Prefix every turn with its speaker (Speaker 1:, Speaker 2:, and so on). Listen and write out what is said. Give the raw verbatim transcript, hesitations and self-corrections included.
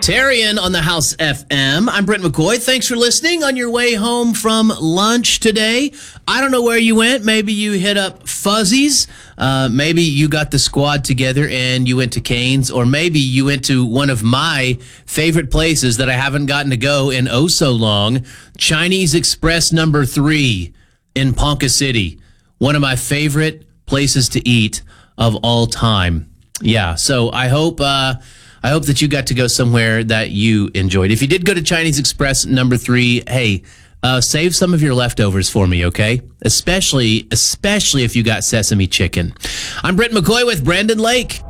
Speaker 1: Libertarian on the House F M. I'm Brent McCoy. Thanks for listening on your way home from lunch today. I don't know where you went. Maybe you hit up Fuzzy's. Uh, maybe you got the squad together and you went to Cane's. Or maybe you went to one of my favorite places that I haven't gotten to go in oh so long. Chinese Express number three in Ponca City. One of my favorite places to eat of all time. Yeah, so I hope... Uh, I hope that you got to go somewhere that you enjoyed. If you did go to Chinese Express number three, hey, uh, save some of your leftovers for me, okay? Especially, especially if you got sesame chicken. I'm Brent McCoy with Brandon Lake.